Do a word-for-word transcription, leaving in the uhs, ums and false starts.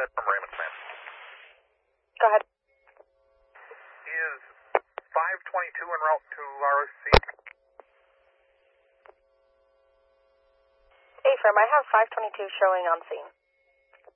ahead from Raymond Smith. Go ahead. Is five twenty-two en route to R O C? Affirm, I have five twenty-two showing on scene.